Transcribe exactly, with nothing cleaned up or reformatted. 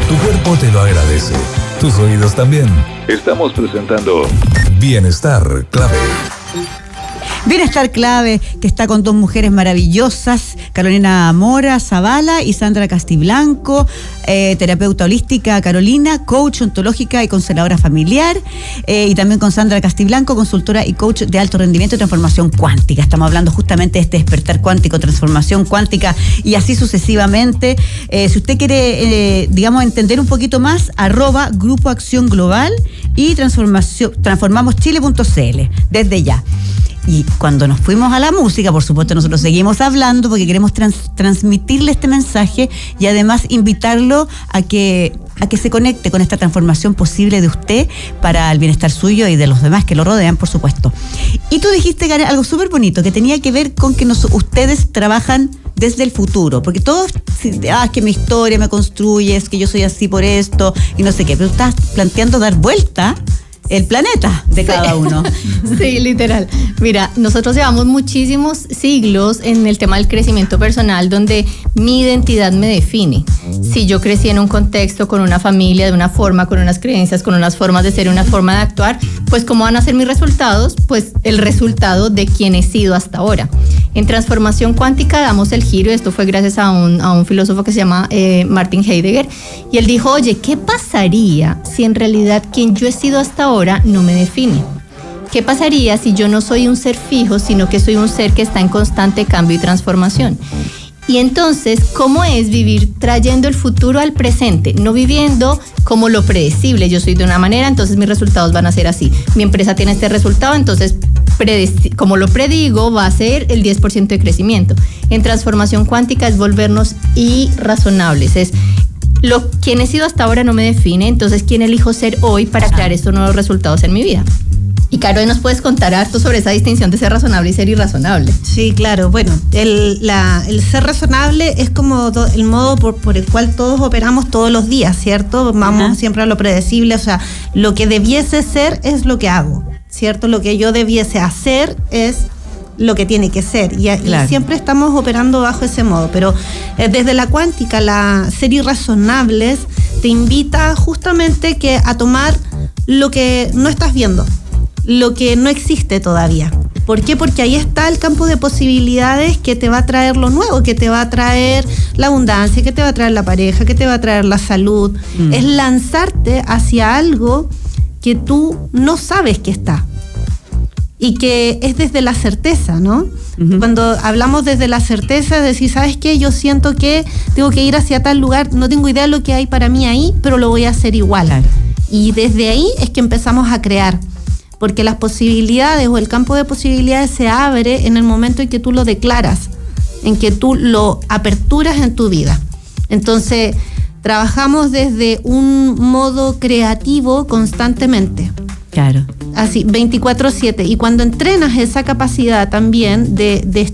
Tu cuerpo te lo agradece. Tus oídos también. Estamos presentando Bienestar Clave. Bienestar Clave, que está con dos mujeres maravillosas, Carolina Mora Zavala y Sandra Castiblanco, eh, terapeuta holística Carolina, coach ontológica y consteladora familiar, eh, y también con Sandra Castiblanco, consultora y coach de alto rendimiento y transformación cuántica. Estamos hablando justamente de este despertar cuántico, transformación cuántica y así sucesivamente. Eh, si usted quiere, eh, digamos, entender un poquito más, arroba Grupo Acción Global y transformación, transformamos chile punto c l, desde ya. Y cuando nos fuimos a la música, por supuesto, nosotros seguimos hablando porque queremos trans, transmitirle este mensaje y además invitarlo a que, a que se conecte con esta transformación posible de usted para el bienestar suyo y de los demás que lo rodean, por supuesto. Y tú dijiste, Karen, algo súper bonito que tenía que ver con que nos, ustedes trabajan desde el futuro, porque todos, ah, es que mi historia me construye, es que yo soy así por esto y no sé qué, pero estás planteando dar vuelta el planeta de cada sí. uno. Sí, literal. Mira, nosotros llevamos muchísimos siglos en el tema del crecimiento personal donde mi identidad me define. Si yo crecí en un contexto con una familia de una forma, con unas creencias, con unas formas de ser, una forma de actuar, pues ¿cómo van a ser mis resultados? Pues el resultado de quien he sido hasta ahora. En transformación cuántica damos el giro, y esto fue gracias a un, a un filósofo que se llama eh, Martin Heidegger, y él dijo, oye, ¿qué pasaría si en realidad quien yo he sido hasta ahora no me define? ¿Qué pasaría si yo no soy un ser fijo, sino que soy un ser que está en constante cambio y transformación? Y entonces, ¿cómo es vivir trayendo el futuro al presente? No viviendo como lo predecible. Yo soy de una manera, entonces mis resultados van a ser así. Mi empresa tiene este resultado, entonces predec- como lo predigo, va a ser el diez por ciento de crecimiento. En transformación cuántica es volvernos irrazonables. Es lo quien he sido hasta ahora no me define, entonces ¿quién elijo ser hoy para crear estos nuevos resultados en mi vida? Y Caro, ¿nos puedes contar harto sobre esa distinción de ser razonable y ser irrazonable? Sí, claro. Bueno, el, la, el ser razonable es como do, el modo por, por el cual todos operamos todos los días, ¿cierto? Vamos uh-huh. siempre a lo predecible, o sea, lo que debiese ser es lo que hago, ¿cierto? Lo que yo debiese hacer es lo que tiene que ser, y, claro. y siempre estamos operando bajo ese modo, pero eh, desde la cuántica, la ser irrazonables te invita justamente que a tomar lo que no estás viendo, lo que no existe todavía. ¿Por qué? Porque ahí está el campo de posibilidades que te va a traer lo nuevo, que te va a traer la abundancia, que te va a traer la pareja, que te va a traer la salud. Mm. Es lanzarte hacia algo que tú no sabes que está. Y que es desde la certeza, ¿no? Uh-huh. Cuando hablamos desde la certeza, decir, ¿sabes qué? Yo siento que tengo que ir hacia tal lugar, no tengo idea de lo que hay para mí ahí, pero lo voy a hacer igual. Claro. Y desde ahí es que empezamos a crear. Porque las posibilidades o el campo de posibilidades se abre en el momento en que tú lo declaras, en que tú lo aperturas en tu vida. Entonces, trabajamos desde un modo creativo constantemente. Claro. Así, veinticuatro siete. Y cuando entrenas esa capacidad también de, de